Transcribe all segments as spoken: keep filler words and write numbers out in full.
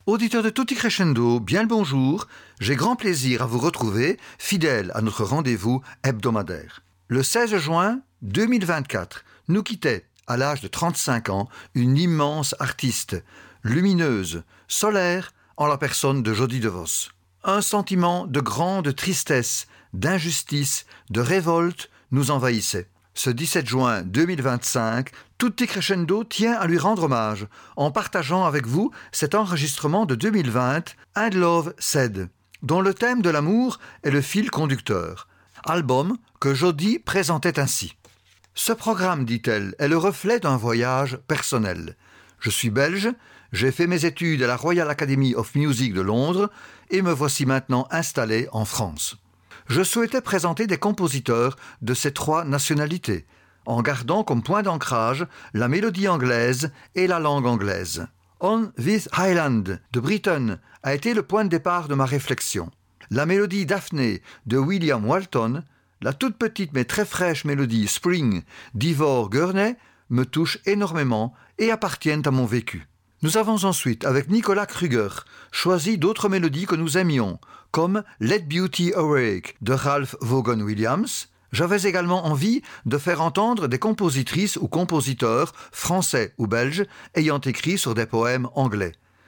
Auditeurs de Tutti Crescendo, bien le bonjour. J'ai grand plaisir à vous retrouver, fidèles à notre rendez-vous hebdomadaire. Le seize juin deux mille vingt-quatre, nous quittait, à l'âge de trente-cinq ans, une immense artiste, lumineuse, solaire, en la personne de Jody DeVos. Un sentiment de grande tristesse, d'injustice, de révolte nous envahissait. Ce dix-sept juin deux mille vingt-cinq, Tutti Crescendo tient à lui rendre hommage en partageant avec vous cet enregistrement de deux mille vingt, And Love Said, dont le thème de l'amour est le fil conducteur. Album que Jody présentait ainsi. Ce programme, dit-elle, est le reflet d'un voyage personnel. Je suis belge, j'ai fait mes études à la Royal Academy of Music de Londres et me voici maintenant installé en France. Je souhaitais présenter des compositeurs de ces trois nationalités, en gardant comme point d'ancrage la mélodie anglaise et la langue anglaise. On This Island de Britten a été le point de départ de ma réflexion. La mélodie Daphne de William Walton, la toute petite mais très fraîche mélodie Spring d'Ivor Gurney me touchent énormément et appartiennent à mon vécu. Nous avons ensuite, avec Nicolas Kruger, choisi d'autres mélodies que nous aimions, comme Let Beauty Awake de Ralph Vaughan Williams. J'avais également envie de faire entendre des compositrices ou compositeurs, français ou belges, ayant écrit sur des poèmes anglais.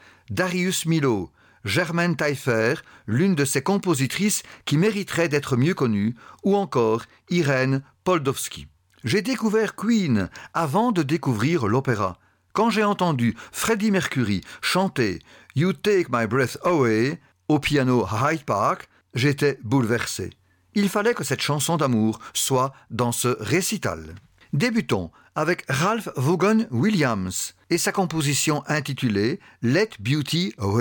Darius Milhaud, Germaine Taillefer, l'une de ces compositrices qui mériterait d'être mieux connue, ou encore Irène Poldowski. J'ai découvert Queen avant de découvrir l'opéra. Quand j'ai entendu Freddie Mercury chanter « You Take My Breath Away » au piano à Hyde Park, j'étais bouleversé. Il fallait que cette chanson d'amour soit dans ce récital. Débutons avec Ralph Vaughan Williams et sa composition intitulée « Let Beauty Awake ».